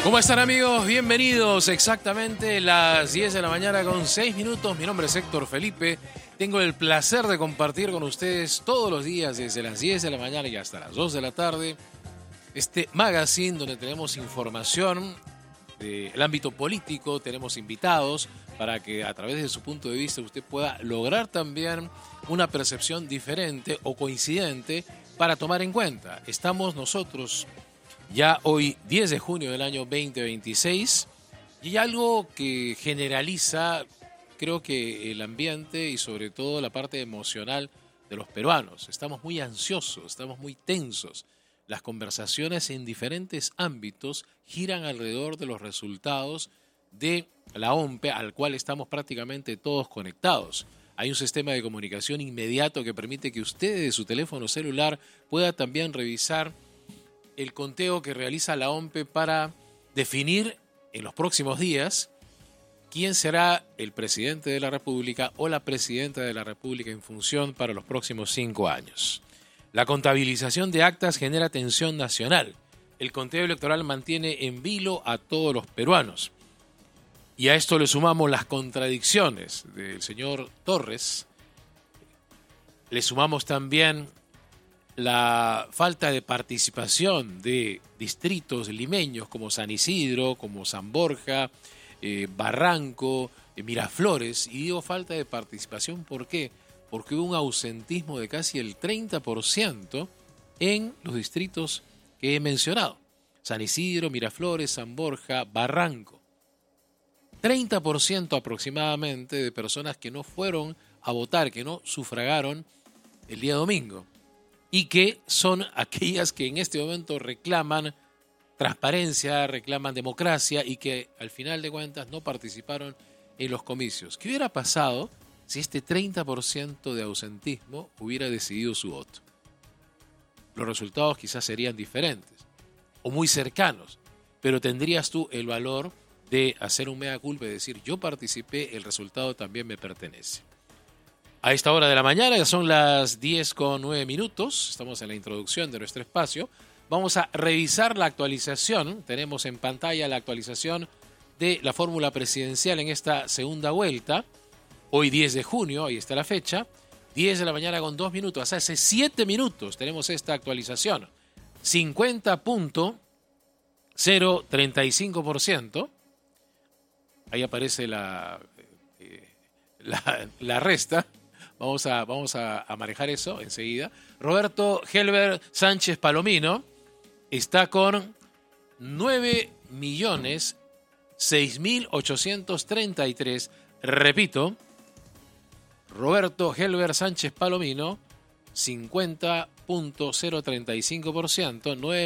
¿Cómo están, amigos? Bienvenidos. Exactamente las 10 de la mañana con 6 minutos. Mi nombre es Héctor Felipe. Tengo el placer de compartir con ustedes todos los días desde las 10 de la mañana y hasta las 2 de la tarde este magazine donde tenemos información del ámbito político, tenemos invitados para que a través de su punto de vista usted pueda lograr también una percepción diferente o coincidente para tomar en cuenta. Estamos nosotros ya hoy 10 de junio del año 2026 y algo que generaliza creo que el ambiente y sobre todo la parte emocional de los peruanos. Estamos muy ansiosos, estamos muy tensos. Las conversaciones en diferentes ámbitos giran alrededor de los resultados de la OMPE al cual estamos prácticamente todos conectados. Hay un sistema de comunicación inmediato que permite que usted de su teléfono celular pueda también revisar el conteo que realiza la OMPE para definir en los próximos días quién será el presidente de la República o la presidenta de la República en función para los próximos 5 años. La contabilización de actas genera tensión nacional. El conteo electoral mantiene en vilo a todos los peruanos. Y a esto le sumamos las contradicciones del señor Torres. Le sumamos también la falta de participación de distritos limeños como San Isidro, como San Borja, Barranco, Miraflores. Y digo falta de participación, ¿por qué? Porque hubo un ausentismo de casi el 30% en los distritos que he mencionado. San Isidro, Miraflores, San Borja, Barranco. 30% aproximadamente de personas que no fueron a votar, que no sufragaron el día domingo. Y que son aquellas que en este momento reclaman transparencia, reclaman democracia y que al final de cuentas no participaron en los comicios. ¿Qué hubiera pasado si este 30% de ausentismo hubiera decidido su voto? Los resultados quizás serían diferentes o muy cercanos, pero tendrías tú el valor de hacer un mea culpa y decir yo participé, el resultado también me pertenece. A esta hora de la mañana, ya son las 10:09, estamos en la introducción de nuestro espacio. Vamos a revisar la actualización. Tenemos en pantalla la actualización de la fórmula presidencial en esta segunda vuelta. Hoy 10 de junio, ahí está la fecha, 10 de la mañana con 2 minutos. Hace 7 minutos tenemos esta actualización. 50.035%. Ahí aparece la resta. Vamos a manejar eso enseguida. Roberto Helber Sánchez Palomino está con 9.006.833. Repito, Roberto Helber Sánchez Palomino, 50.035%,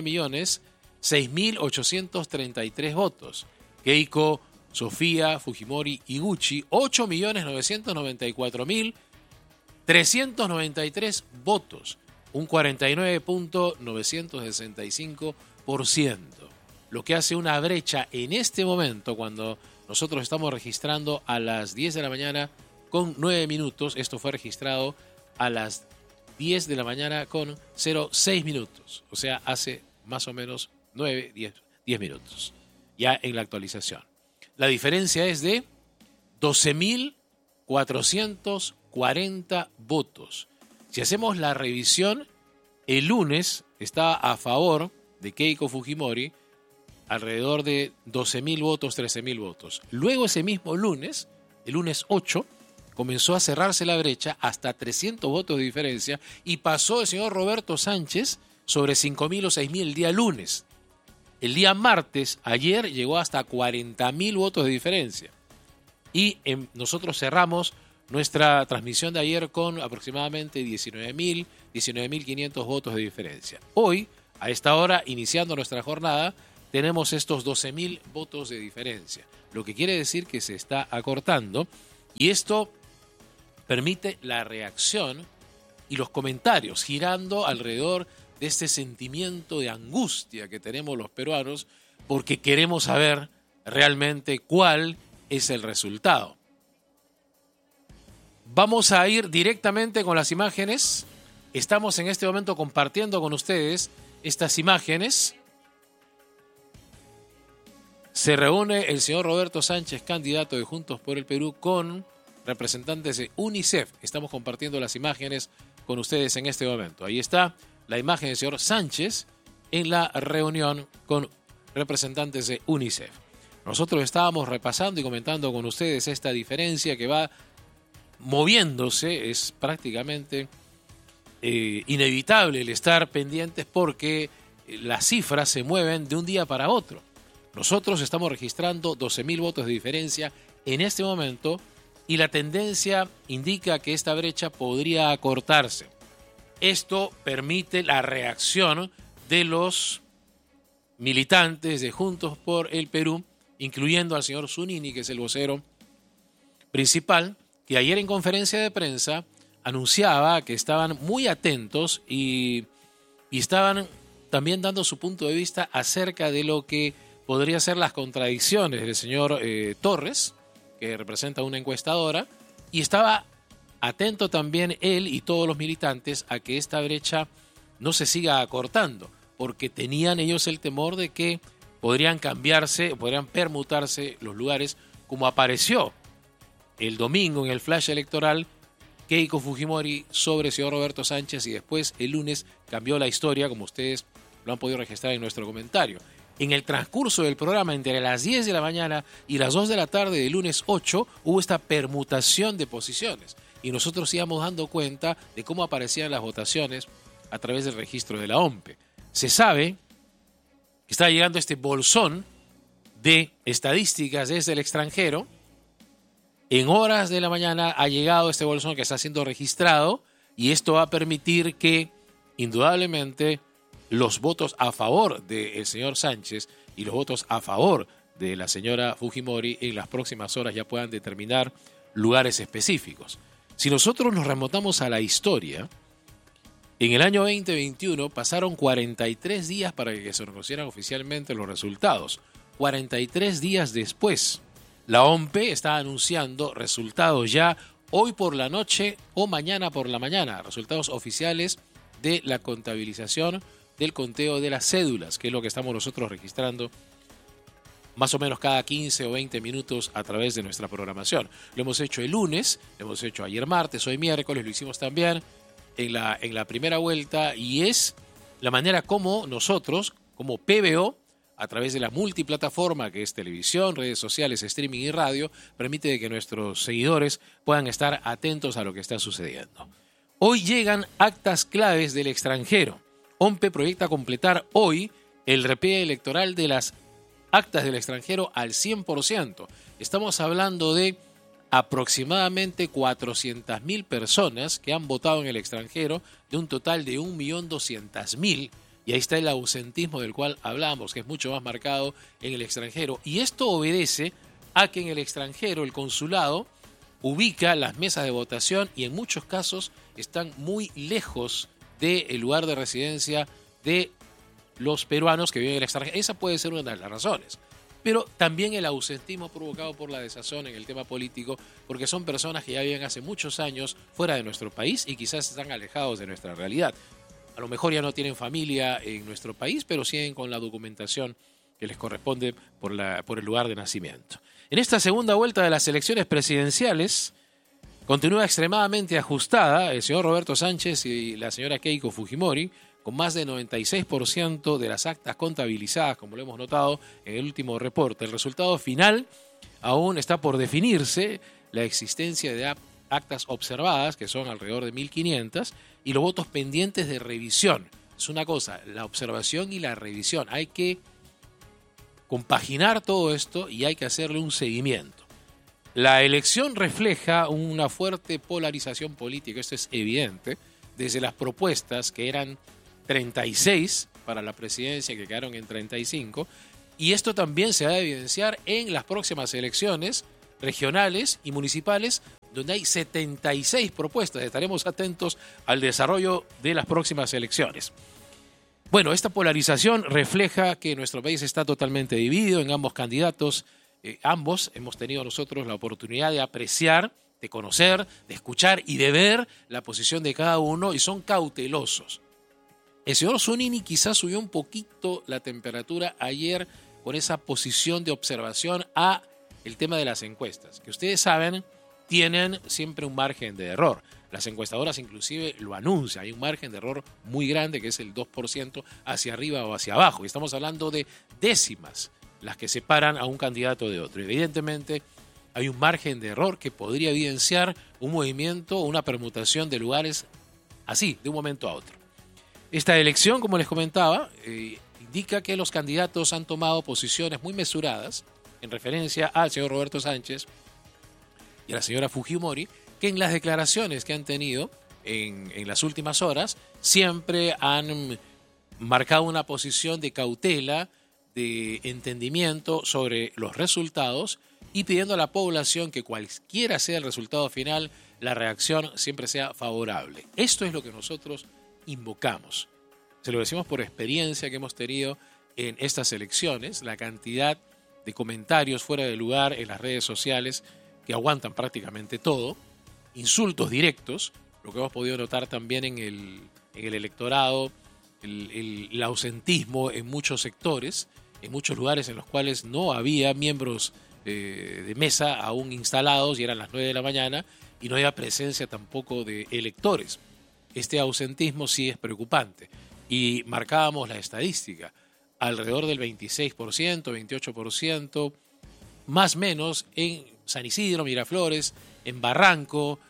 9.006.833 votos. Keiko, Sofía, Fujimori y Gucci, 8.994.393 votos, un 49.965%, lo que hace una brecha en este momento cuando nosotros estamos registrando a las 10 de la mañana con 9 minutos. Esto fue registrado a las 10 de la mañana con 06 minutos, o sea, hace más o menos 10 minutos, ya en la actualización. La diferencia es de 12.440 votos. Si hacemos la revisión, el lunes está a favor de Keiko Fujimori alrededor de 12.000 votos, 13.000 votos. Luego ese mismo lunes, el lunes 8, comenzó a cerrarse la brecha hasta 300 votos de diferencia y pasó el señor Roberto Sánchez sobre 5.000 o 6.000 el día lunes. El día martes, ayer, llegó hasta 40.000 votos de diferencia. Y nosotros cerramos nuestra transmisión de ayer con aproximadamente 19.500 votos de diferencia. Hoy, a esta hora, iniciando nuestra jornada, tenemos estos 12.000 votos de diferencia, lo que quiere decir que se está acortando y esto permite la reacción y los comentarios girando alrededor de este sentimiento de angustia que tenemos los peruanos porque queremos saber realmente cuál es el resultado. Vamos a ir directamente con las imágenes. Estamos en este momento compartiendo con ustedes estas imágenes. Se reúne el señor Roberto Sánchez, candidato de Juntos por el Perú, con representantes de UNICEF. Estamos compartiendo las imágenes con ustedes en este momento. Ahí está la imagen del señor Sánchez en la reunión con representantes de UNICEF. Nosotros estábamos repasando y comentando con ustedes esta diferencia que va moviéndose. Es prácticamente inevitable el estar pendientes porque las cifras se mueven de un día para otro. Nosotros estamos registrando 12.000 votos de diferencia en este momento y la tendencia indica que esta brecha podría acortarse. Esto permite la reacción de los militantes de Juntos por el Perú, incluyendo al señor Zunini, que es el vocero principal, que ayer en conferencia de prensa anunciaba que estaban muy atentos y estaban también dando su punto de vista acerca de lo que podría ser las contradicciones del señor Torres, que representa una encuestadora, y estaba atento también él y todos los militantes a que esta brecha no se siga acortando, porque tenían ellos el temor de que podrían cambiarse, podrían permutarse los lugares, como apareció el domingo en el flash electoral Keiko Fujimori sobre el señor Roberto Sánchez, y después el lunes cambió la historia, como ustedes lo han podido registrar en nuestro comentario. En el transcurso del programa, entre las 10 de la mañana y las 2 de la tarde del lunes 8, hubo esta permutación de posiciones. Y nosotros íbamos dando cuenta de cómo aparecían las votaciones a través del registro de la OMPE. Se sabe que está llegando este bolsón de estadísticas desde el extranjero. En horas de la mañana ha llegado este bolsón que está siendo registrado y esto va a permitir que, indudablemente, los votos a favor del señor Sánchez y los votos a favor de la señora Fujimori en las próximas horas ya puedan determinar lugares específicos. Si nosotros nos remontamos a la historia, en el año 2021 pasaron 43 días para que se conocieran oficialmente los resultados. 43 días después, la OMPE está anunciando resultados ya hoy por la noche o mañana por la mañana, resultados oficiales de la contabilización del conteo de las cédulas, que es lo que estamos nosotros registrando más o menos cada 15 o 20 minutos a través de nuestra programación. Lo hemos hecho el lunes, lo hemos hecho ayer martes, hoy miércoles, lo hicimos también en la primera vuelta, y es la manera como nosotros, como PBO, a través de la multiplataforma que es televisión, redes sociales, streaming y radio, permite que nuestros seguidores puedan estar atentos a lo que está sucediendo. Hoy llegan actas claves del extranjero. OMPE proyecta completar hoy el repliegue electoral de las actas del extranjero al 100%. Estamos hablando de aproximadamente 400.000 personas que han votado en el extranjero, de un total de 1.200.000. Y ahí está el ausentismo del cual hablamos, que es mucho más marcado en el extranjero. Y esto obedece a que en el extranjero el consulado ubica las mesas de votación y en muchos casos están muy lejos del lugar de residencia de los peruanos que viven en el extranjero. Esa puede ser una de las razones. Pero también el ausentismo provocado por la desazón en el tema político, porque son personas que ya viven hace muchos años fuera de nuestro país y quizás están alejados de nuestra realidad. A lo mejor ya no tienen familia en nuestro país, pero siguen con la documentación que les corresponde por el lugar de nacimiento. En esta segunda vuelta de las elecciones presidenciales, continúa extremadamente ajustada el señor Roberto Sánchez y la señora Keiko Fujimori, con más del 96% de las actas contabilizadas, como lo hemos notado en el último reporte. El resultado final aún está por definirse, la existencia de actas observadas, que son alrededor de 1.500, y los votos pendientes de revisión. Es una cosa, la observación y la revisión. Hay que compaginar todo esto y hay que hacerle un seguimiento. La elección refleja una fuerte polarización política, esto es evidente, desde las propuestas que eran 36 para la presidencia, que quedaron en 35, y esto también se va a evidenciar en las próximas elecciones regionales y municipales, donde hay 76 propuestas. Estaremos atentos al desarrollo de las próximas elecciones. Bueno, esta polarización refleja que nuestro país está totalmente dividido en ambos candidatos. Ambos hemos tenido nosotros la oportunidad de apreciar, de conocer, de escuchar y de ver la posición de cada uno, y son cautelosos. El señor Zunini quizás subió un poquito la temperatura ayer con esa posición de observación a el tema de las encuestas, que ustedes saben tienen siempre un margen de error. Las encuestadoras inclusive lo anuncian, hay un margen de error muy grande que es el 2% hacia arriba o hacia abajo. Y estamos hablando de décimas las que separan a un candidato de otro. Evidentemente hay un margen de error que podría evidenciar un movimiento o una permutación de lugares así, de un momento a otro. Esta elección, como les comentaba, indica que los candidatos han tomado posiciones muy mesuradas en referencia al señor Roberto Sánchez y a la señora Fujimori, que en las declaraciones que han tenido en las últimas horas siempre han marcado una posición de cautela, de entendimiento sobre los resultados y pidiendo a la población que cualquiera sea el resultado final, la reacción siempre sea favorable. Esto es lo que nosotros invocamos. Se lo decimos por experiencia que hemos tenido en estas elecciones, la cantidad de comentarios fuera de lugar en las redes sociales que aguantan prácticamente todo, insultos directos, lo que hemos podido notar también en el electorado, el ausentismo en muchos sectores, en muchos lugares en los cuales no había miembros de mesa aún instalados y eran las 9 de la mañana y no había presencia tampoco de electores. Este ausentismo sí es preocupante y marcábamos la estadística, alrededor del 26%, 28%, más o menos en San Isidro, Miraflores, en Barranco,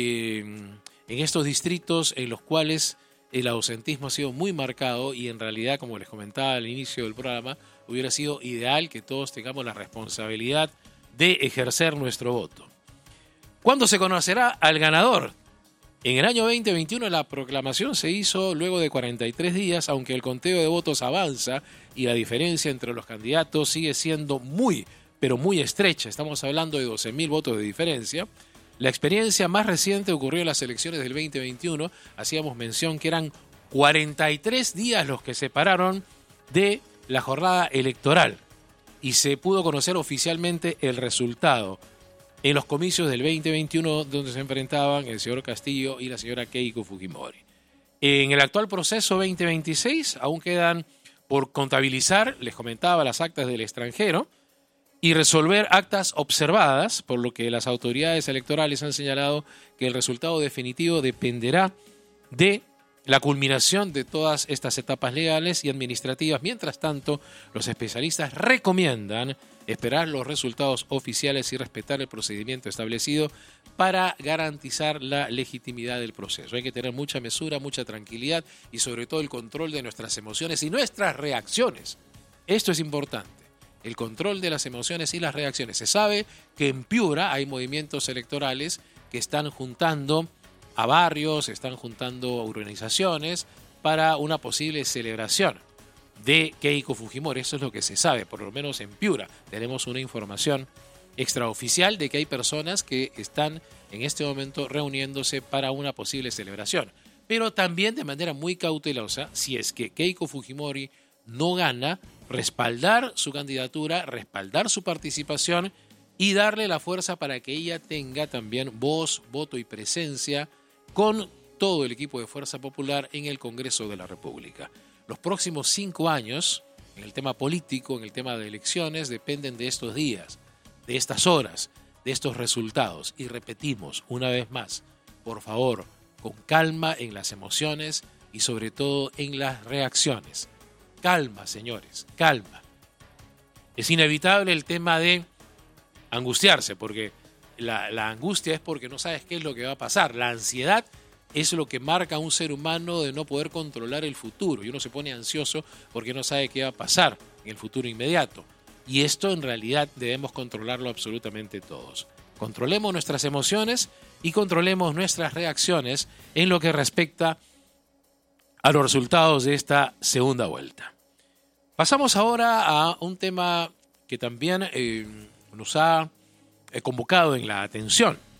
en estos distritos en los cuales el ausentismo ha sido muy marcado y en realidad, como les comentaba al inicio del programa, hubiera sido ideal que todos tengamos la responsabilidad de ejercer nuestro voto. ¿Cuándo se conocerá al ganador? En el año 2021 la proclamación se hizo luego de 43 días, aunque el conteo de votos avanza y la diferencia entre los candidatos sigue siendo muy, pero muy estrecha. Estamos hablando de 12.000 votos de diferencia. La experiencia más reciente ocurrió en las elecciones del 2021. Hacíamos mención que eran 43 días los que separaron de la jornada electoral y se pudo conocer oficialmente el resultado en los comicios del 2021 donde se enfrentaban el señor Castillo y la señora Keiko Fujimori. En el actual proceso 2026 aún quedan por contabilizar, les comentaba, las actas del extranjero y resolver actas observadas, por lo que las autoridades electorales han señalado que el resultado definitivo dependerá de la culminación de todas estas etapas legales y administrativas. Mientras tanto, los especialistas recomiendan esperar los resultados oficiales y respetar el procedimiento establecido para garantizar la legitimidad del proceso. Hay que tener mucha mesura, mucha tranquilidad y sobre todo el control de nuestras emociones y nuestras reacciones. Esto es importante, el control de las emociones y las reacciones. Se sabe que en Piura hay movimientos electorales que están juntando a barrios, están juntando a urbanizaciones para una posible celebración de Keiko Fujimori. Eso es lo que se sabe, por lo menos en Piura. Tenemos una información extraoficial de que hay personas que están en este momento reuniéndose para una posible celebración. Pero también de manera muy cautelosa, si es que Keiko Fujimori no gana, respaldar su candidatura, respaldar su participación y darle la fuerza para que ella tenga también voz, voto y presencia con todo el equipo de Fuerza Popular en el Congreso de la República. Los próximos 5 años, en el tema político, en el tema de elecciones, dependen de estos días, de estas horas, de estos resultados. Y repetimos una vez más, por favor, con calma en las emociones y sobre todo en las reacciones. Calma, señores, calma. Es inevitable el tema de angustiarse, porque la angustia es porque no sabes qué es lo que va a pasar. La ansiedad es lo que marca a un ser humano de no poder controlar el futuro. Y uno se pone ansioso porque no sabe qué va a pasar en el futuro inmediato. Y esto en realidad debemos controlarlo absolutamente todos. Controlemos nuestras emociones y controlemos nuestras reacciones en lo que respecta a los resultados de esta segunda vuelta. Pasamos ahora a un tema que también nos ha convocado en la atención.